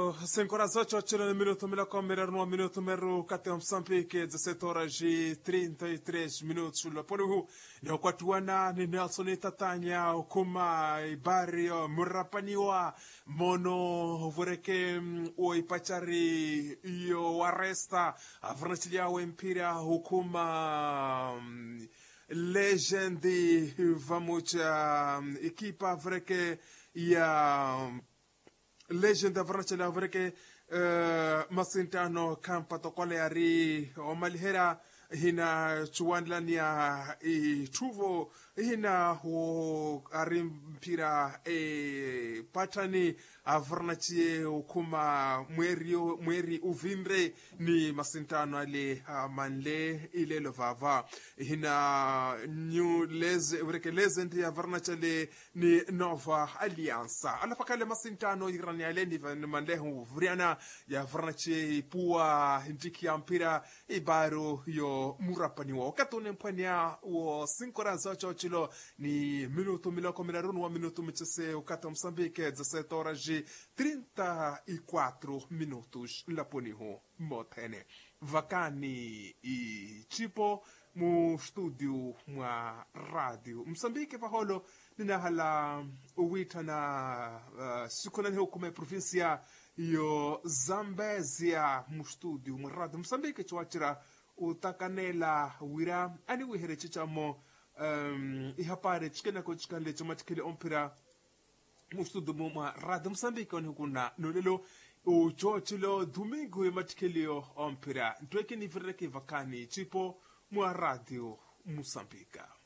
5 horas 8 no minuto mila komera no minuto meru kate Msambike 17 horas e 33 minutos sulla ponuhu ni okwatuana ni Nelson Tatanya kuma Ibario Murapaniwa mono voreke o ipachari io arresta avrantilia o empira hukuma legendi vamucha equipa voreke ya legenda varachela vreke masintano kampa tokole ari omalihera hina chuanlania tuvo hina ho arimpira patani avarnachie ukuma mweri uvindre ni masintano ale manle ile lovava hina new vreke legend avarnachele ni Nova Aliança ala pakale masintano irani ale ni manlehu vriana ya varnachie pua hindiki ampira ibaro yo murapaniwa katone mpania o 5 horas 8 ni minuto miloko milarunu wa minuto michese ukata Msambike 17 horas e 34 minutos laponiho motene vakani e tipo mu studio mwa radio Msambike vaholo ninahala uwita na sukuna niho kuma provincia yo Zambezia mu studio mu radio Msambike chwachira utakanela wira ani wihere chichamo ihapare chikena ko chikale chomatikele ompira mustudu muma radio Msambike on kuna nolelo o chochilo domingo ematikele ompira ntweke ni vireke vakani chipo mwa radio Msambika.